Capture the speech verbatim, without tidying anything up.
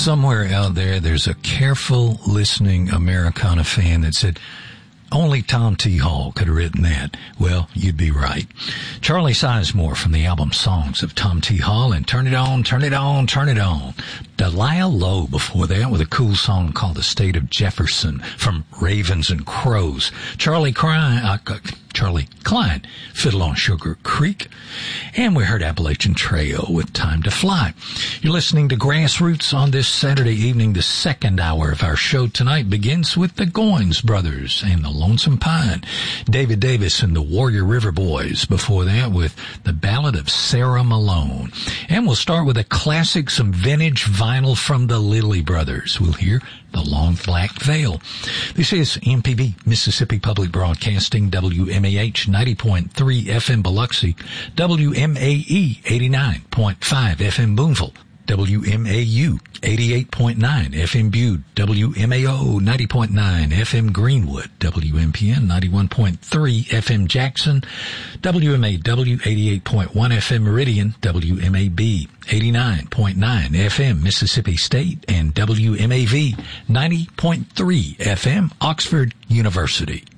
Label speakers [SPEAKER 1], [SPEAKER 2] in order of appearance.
[SPEAKER 1] Somewhere out there, there's a careful listening Americana fan that said, only Tom T. Hall could have written that. Well, you'd be right. Charlie Sizemore from the album Songs of Tom T. Hall and Turn It On, Turn It On, Turn It On. Delia Lowe before that with a cool song called The State of Jefferson from Ravens and Crows. Charlie Klein, uh, Charlie Klein, Fiddle on Sugar Creek. And we heard Appalachian Trail with Time to Fly. You're listening to Grassroots on this Saturday evening. The second hour of our show tonight begins with the Goins Brothers and the Lonesome Pine. David Davis and the Warrior River Boys before that with the Ballad of Sarah Malone. And we'll start with a classic, some vintage vinyl from the Lilly Brothers. We'll hear The Long Black Veil. This is M P B, Mississippi Public Broadcasting, W M A H ninety point three F M Biloxi, W M A E eighty-nine point five F M Boonville, W M A U eighty-eight point nine F M Bude, W M A O ninety point nine F M Greenwood, W M P N ninety-one point three F M Jackson, W M A W eighty-eight point one F M Meridian, W M A B eighty-nine point nine F M Mississippi State, and W M A V ninety point three F M Oxford University.